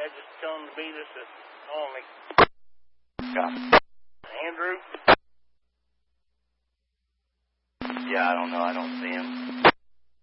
just tell him to meet us at Olney. Copy. Andrew? Yeah, I don't know. I don't see him.